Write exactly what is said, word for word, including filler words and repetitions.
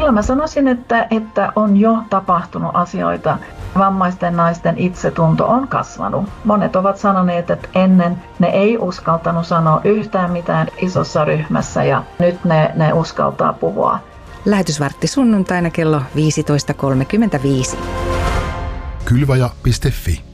Kyllä mä sanoisin, että, että on jo tapahtunut asioita. Vammaisten naisten itsetunto on kasvanut. Monet ovat sanoneet, että ennen ne ei uskaltanut sanoa yhtään mitään isossa ryhmässä ja nyt ne, ne uskaltaa puhua. Lähetysvartti sunnuntaina kello viisitoista kolmekymmentäviisi. Kylvaja piste fi